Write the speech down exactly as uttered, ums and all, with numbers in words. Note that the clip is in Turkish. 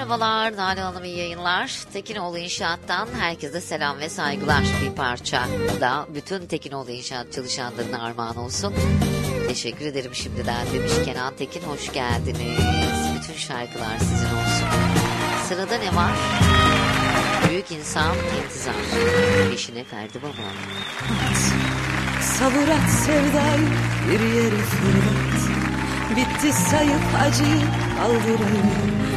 Merhabalar Nalan Hanım, iyi yayınlar. Tekinoğlu İnşaat'tan herkese selam ve saygılar. Bir parça da bütün Tekinoğlu İnşaat çalışanlarına armağan olsun. Teşekkür ederim şimdiden demiş Kenan Tekin, hoş geldiniz. Bütün şarkılar sizin olsun. Sırada ne var? Büyük insan intizar. Eşine Ferdi Baba. Savur at sevdayı bir yere fırlat. Bitti sayıp acıyı kaldırayım.